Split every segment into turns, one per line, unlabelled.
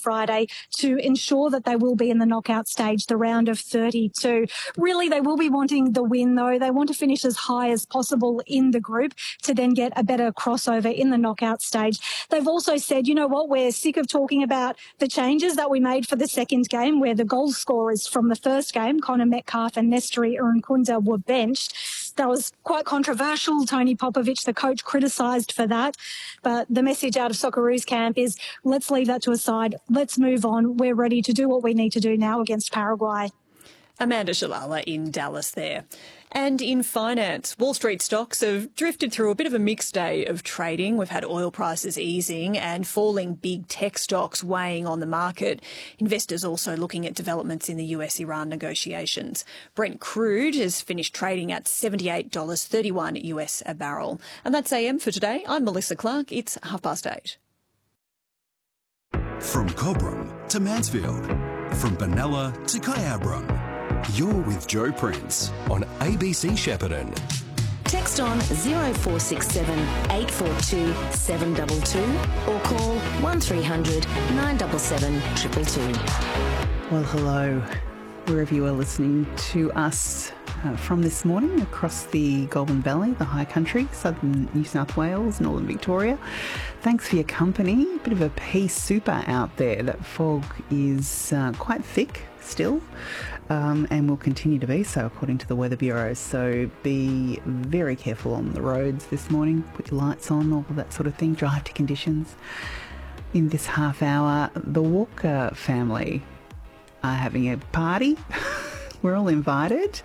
Friday to ensure that they will be in the knockout stage, the round of 32. Really, they will be wanting the win, though. They want to finish as high as possible in the group to then get a better crossover in the knockout stage. They've also said, you know what, we're sick of talking about the changes that we made for the second game, where the goal scorers from the first game, Connor Metcalf and Nestori Irankunda, were benched. That was quite controversial. Tony Popovich, the coach, criticised for that. But the message out of Socceroos camp is, let's leave that to a side. Let's move on. We're ready to do what we need to do now against Paraguay.
Amanda Shalala in Dallas there. And in finance, Wall Street stocks have drifted through a bit of a mixed day of trading. We've had oil prices easing and falling big tech stocks weighing on the market. Investors also looking at developments in the US-Iran negotiations. Brent crude has finished trading at $78.31 US a barrel. And that's AM for today. I'm Melissa Clark. It's 8:30.
From Cobram to Mansfield, from Benalla to Kyabram. You're with Joe Prince on ABC Shepparton.
Text on 0467 842 722 or call 1300 977 222.
Well, hello, wherever you are listening to us from this morning across the Goulburn Valley, the High Country, southern New South Wales, northern Victoria. Thanks for your company. A bit of a pea super out there. That fog is quite thick still. And will continue to be so according to the Weather Bureau. So be very careful on the roads this morning. Put your lights on, all of that sort of thing. Drive to conditions. In this half hour, the Walker family are having a party. We're all invited.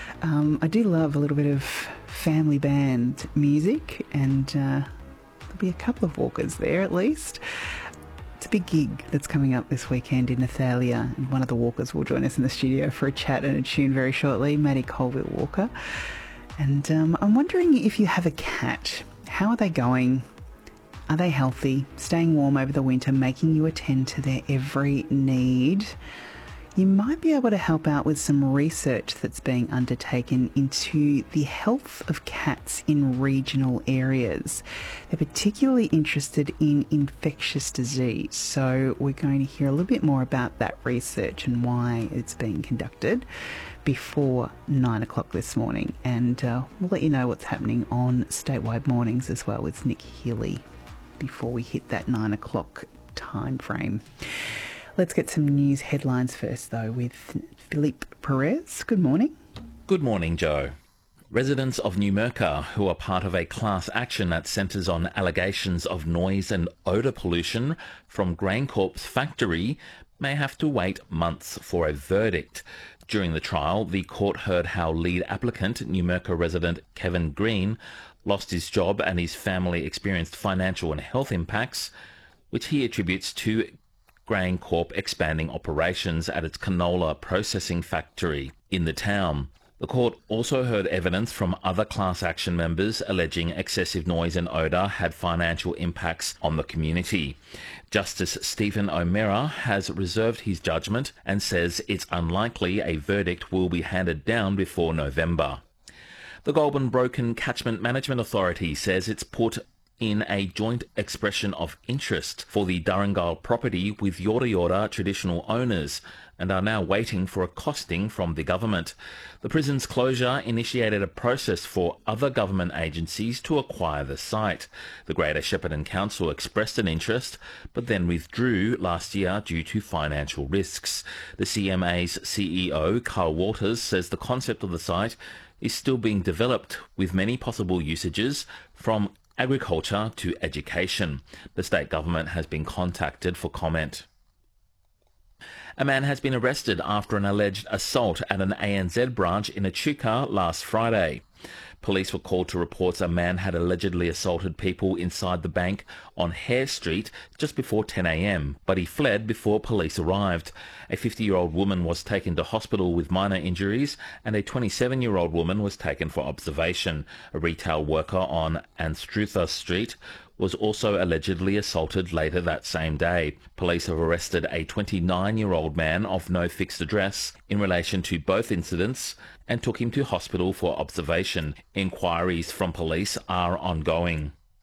I do love a little bit of family band music, and there'll be a couple of Walkers there at least. It's a big gig that's coming up this weekend in Athalia, and one of the Walkers will join us in the studio for a chat and a tune very shortly, Maddie Colville Walker. And I'm wondering if you have a cat, how are they going? Are they healthy, staying warm over the winter, making you attend to their every need? You might be able to help out with some research that's being undertaken into the health of cats in regional areas. They're particularly interested in infectious disease, so we're going to hear a little bit more about that research and why it's being conducted before 9 o'clock this morning. And we'll let you know what's happening on Statewide Mornings as well with Nick Healy before we hit that 9 o'clock time frame. Let's get some news headlines first, though, with Philippe Perez. Good morning.
Good morning, Joe. Residents of Numurkah, who are part of a class action that centres on allegations of noise and odour pollution from GrainCorp's factory, may have to wait months for a verdict. During the trial, the court heard how lead applicant, Numurkah resident Kevin Green, lost his job and his family experienced financial and health impacts, which he attributes to GrainCorp expanding operations at its canola processing factory in the town. The court also heard evidence from other class action members alleging excessive noise and odour had financial impacts on the community. Justice Stephen O'Meara has reserved his judgment and says it's unlikely a verdict will be handed down before November. The Goulburn Broken Catchment Management Authority says it's put in a joint expression of interest for the Durrangal property with Yorta Yorta traditional owners and are now waiting for a costing from the government. The prison's closure initiated a process for other government agencies to acquire the site. The Greater Shepparton Council expressed an interest, but then withdrew last year due to financial risks. The CMA's CEO, Carl Waters, says the concept of the site is still being developed with many possible usages, from agriculture to education. The state government has been contacted for comment. A man has been arrested after an alleged assault at an ANZ branch in Echuca last Friday. Police were called to reports a man had allegedly assaulted people inside the bank on Hare Street just before 10 a.m, but he fled before police arrived. A 50-year-old woman was taken to hospital with minor injuries, and a 27-year-old woman was taken for observation. A retail worker on Anstruther Street was also allegedly assaulted later that same day. Police have arrested a 29-year-old man of no fixed address in relation to both incidents and took him to hospital for observation. Inquiries from police are ongoing.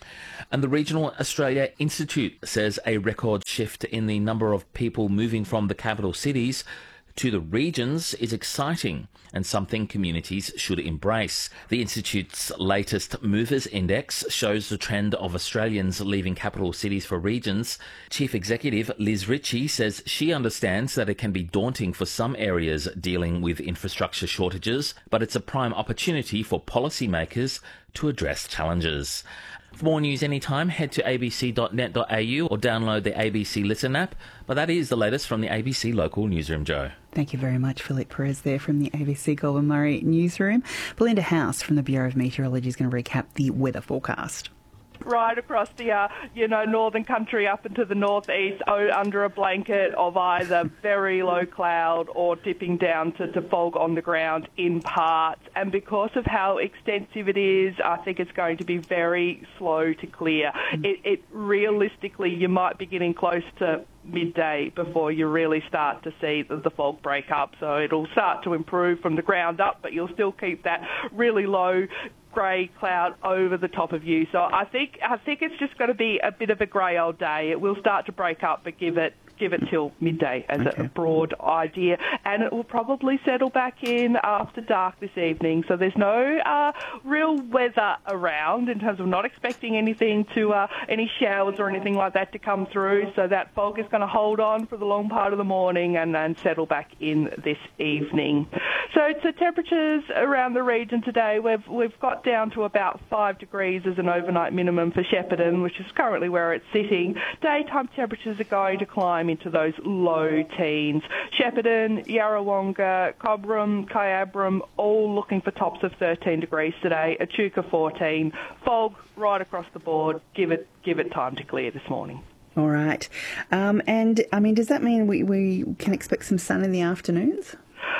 And the Regional Australia Institute says a record shift in the number of people moving from the capital cities to the regions is exciting and something communities should embrace. The Institute's latest Movers Index shows the trend of Australians leaving capital cities for regions. Chief Executive Liz Ritchie says she understands that it can be daunting for some areas dealing with infrastructure shortages, but it's a prime opportunity for policymakers to address challenges. For more news anytime, head to abc.net.au or download the ABC Listen app. But that is the latest from the ABC Local Newsroom, Joe.
Thank you very much, Philip Perez there from the ABC Goulburn Murray Newsroom. Belinda House from the Bureau of Meteorology is going to recap the weather forecast.
Right across the, northern country up into the northeast, under a blanket of either very low cloud or dipping down to fog on the ground in parts. And because of how extensive it is, I think it's going to be very slow to clear. It realistically, you might be getting close to midday before you really start to see the fog break up. So it'll start to improve from the ground up, but you'll still keep that really low grey cloud over the top of you. So I think it's just going to be a bit of a grey old day. It will start to break up, but give it till midday as a broad idea, and it will probably settle back in after dark this evening. So there's no real weather around in terms of not expecting anything to any showers or anything like that to come through. So that fog is going to hold on for the long part of the morning and then settle back in this evening. So temperatures around the region today, we've got down to about 5 degrees as an overnight minimum for Shepparton, which is currently where it's sitting. Daytime temperatures are going to climb into those low teens. Shepparton, Yarrawonga, Cobram, Kyabram, all looking for tops of 13 degrees today. Echuca 14. Fog right across the board. Give it time to clear this morning.
All right. And, I mean, does that mean we can expect some sun in the afternoons?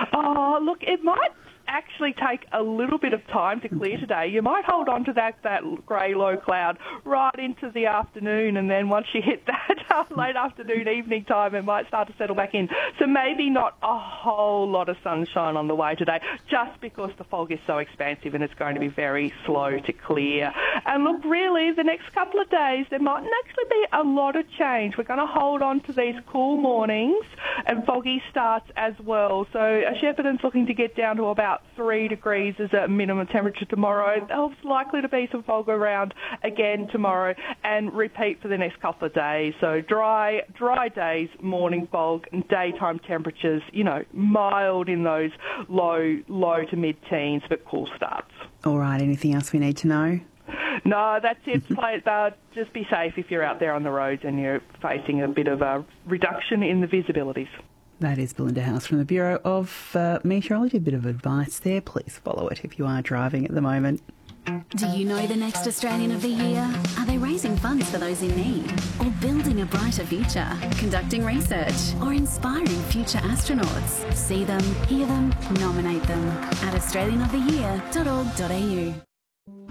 Oh, look, it might actually take a little bit of time to clear today. You might hold on to that grey low cloud right into the afternoon, and then once you hit that late afternoon, evening time, it might start to settle back in. So maybe not a whole lot of sunshine on the way today, just because the fog is so expansive and it's going to be very slow to clear. And look, really, the next couple of days, there mightn't actually be a lot of change. We're going to hold on to these cool mornings and foggy starts as well. So Shepparton's looking to get down to about 3 degrees as a minimum temperature tomorrow. There's likely to be some fog around again tomorrow and repeat for the next couple of days. So dry days, morning fog, and daytime temperatures, mild in those low to mid-teens, but cool starts.
All right, anything else we need to know?
No, that's it. Just be safe if you're out there on the roads and you're facing a bit of a reduction in the visibilities.
That is Belinda House from the Bureau of Meteorology. A bit of advice there. Please follow it if you are driving at the moment.
Do you know the next Australian of the Year? Are they raising funds for those in need? Or building a brighter future? Conducting research? Or inspiring future astronauts? See them, hear them, nominate them at australianoftheyear.org.au.